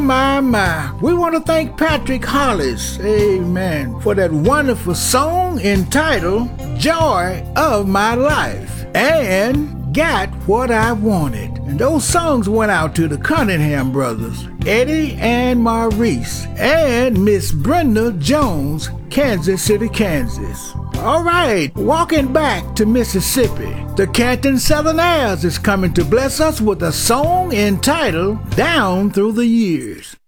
my. We want to thank Patrick Hollis, amen, for that wonderful song entitled Joy of My Life and Got What I Wanted. And those songs went out to the Cunningham brothers, Eddie and Maurice, and Miss Brenda Jones, Kansas City, Kansas. All right, walking back to Mississippi, the Canton Southern Airs is coming to bless us with a song entitled Down Through the Years.